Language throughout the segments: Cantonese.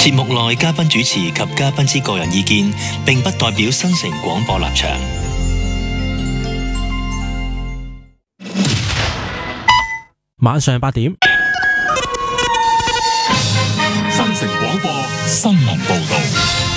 節目內嘉賓主持及嘉賓之個人意見，並不代表新城廣播立場。 晚上8點， 新城廣播新聞報道。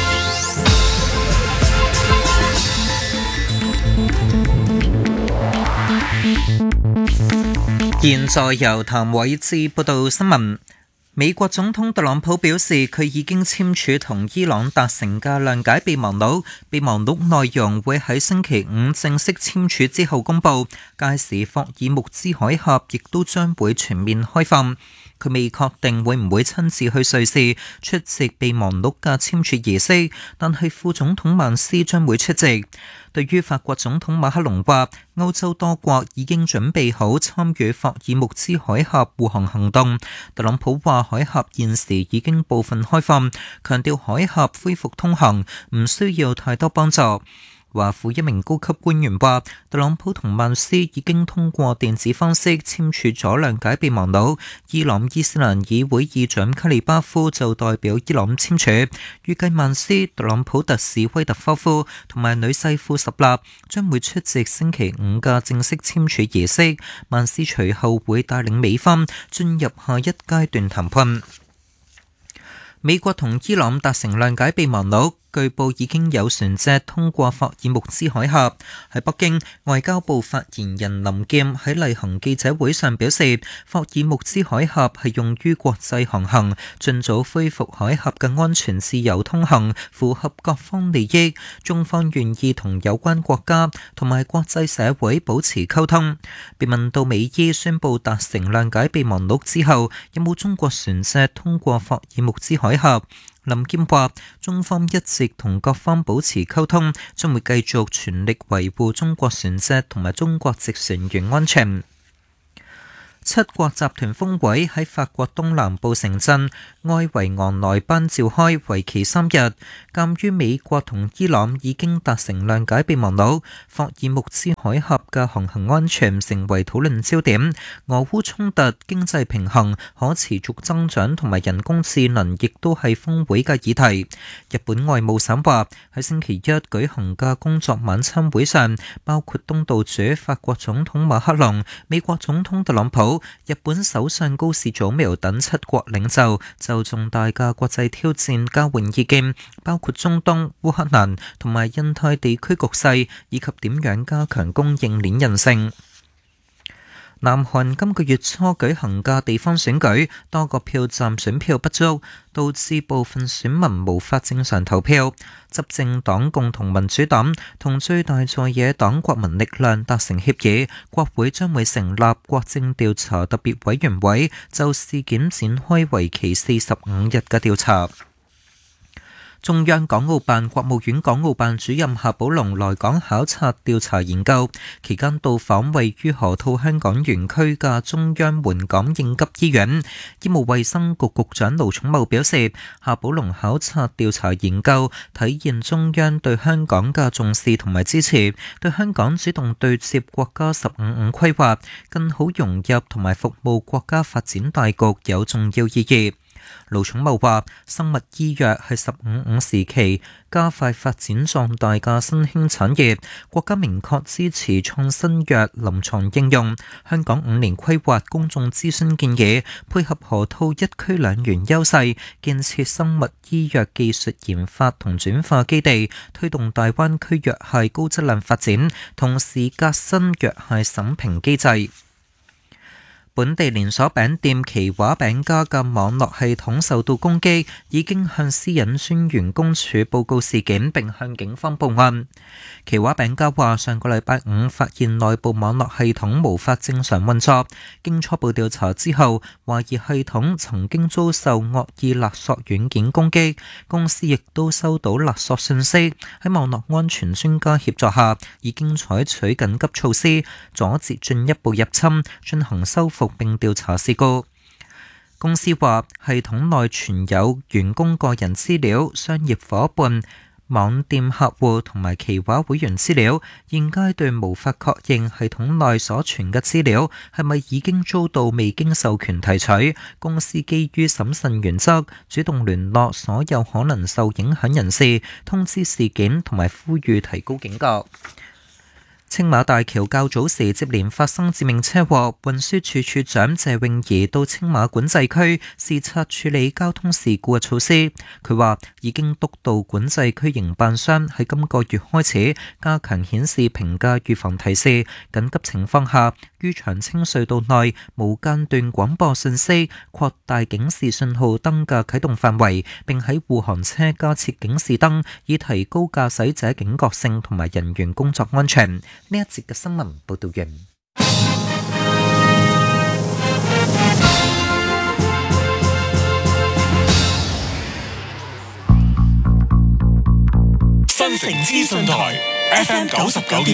現在由譚偉智報道新聞。美國總統特朗普表示，佢已經簽署同伊朗達成嘅諒解備忘錄，備忘錄內容會喺星期五正式簽署之後公佈，屆時霍爾木茲海峽亦都將會全面開放。佢未確定會唔會親自去瑞士出席備忘錄嘅簽署儀式，但係副總統曼斯將會出席。對於法國總統馬克龍話，歐洲多國已經準備好參與霍爾木茲海峽護航行動，特朗普話海峽現時已經部分開放，強調海峽恢復通行唔需要太多幫助。華府一名高級官員話，特朗普同曼斯已經通過電子方式簽署咗諒解備忘錄，伊朗伊斯蘭議會議長卡里巴夫就代表伊朗簽署。預計曼斯、特朗普特使威特科夫同埋女婿庫什納將會出席星期五嘅正式簽署儀式，曼斯隨後會帶領美方進入下一階段談判。美國同伊朗達成諒解備忘錄，據報已經有船隻通過霍爾木茲海峽。喺北京，外交部發言人林劍喺例行記者會上表示，霍爾木茲海峽係用於國際航行，盡早恢復海峽嘅安全自由通行，符合各方利益。中方願意同有關國家同埋國際社會保持溝通。被問到美伊宣布達成諒解備忘錄之後，有冇中國船隻通過霍爾木茲海峽？林劍話：中方一直同各方保持溝通，將會繼續全力維護中國船隻同埋中國籍船員安全。七國集團峰會喺法國東南部城鎮埃維昂萊班召開，為期3日。鑑於美國同伊朗已經達成諒解備忘錄，霍爾木茲海峽嘅航行安全成為討論焦點。俄烏衝突、經濟平衡、可持續增長同埋人工智能亦都係峰會嘅議題。日本外務省話喺星期一舉行嘅工作晚餐會上，包括東道主法國總統馬克龍、美國總統特朗普、日本首相高市早苗等七國領袖就重大嘅國際挑戰交換意見，包括中東、烏克蘭同埋印太地區局勢，以及點樣加強供應鏈韌性。南韓今個月初舉行嘅地方選舉，多個票站選票不足，導致部分選民無法正常投票。執政黨共同民主黨同最大在野黨國民力量達成協議，國會將會成立國政調查特別委員會，就事件展開為期45日嘅調查。中央港澳辦、國務院港澳辦主任夏寶龍來港考察調查研究，期間到訪位於河套香港園區嘅中央援港應急醫院。醫務衛生局局長盧寵茂表示，夏寶龍考察調查研究體現中央對香港嘅重視同埋支持，對香港主動對接國家15/5規劃，更好融入同埋服務國家發展大局有重要意義。盧寵茂話：生物醫藥係15/5時期加快發展壯大嘅新興產業，國家明確支持創新藥臨床應用。香港5年規劃公眾諮詢建議，配合河套一區兩園優勢，建設生物醫藥技術研發同轉化基地，推動大灣區藥械高質量發展，同時革新藥械審評機制。本地連鎖餅店奇華餅家嘅網絡系統受到攻擊，已經向私隱專員公署報告事件，並向警方報案。奇華餅家話，上個禮拜五發現內部網絡系統無法正常運作，經初步調查之後，懷疑系統曾經遭受惡意勒索軟件攻擊。公司亦都收到勒索信息，喺網絡安全專家協助下，已經採取緊急措施，阻截進一步入侵，進行修復並調查事故。公司話系統內存有員工個人資料、商業夥伴、 網店客戶同埋奇華會員資料，現階段無法確認系統內所存嘅資料係咪已經遭到未經授權提取。公司基於審慎原則，主動聯絡所有可能受影響人士，通知事件同埋呼籲提高警覺。青馬大橋較早時接連發生致命車禍，運輸署署長謝永儀到青馬管制區視察處理交通事故嘅措施。佢話已經督導管制區營辦商喺今個月開始加強顯示屏嘅預防提示，緊急情況下於長青隧道內無間斷廣播信息，擴大警示信號燈嘅啟動範圍，並喺護航車加設警示燈，以提高駕駛者警覺性同埋人員工作安全。呢一節嘅新聞報道完。 新城資訊台 FM 99.9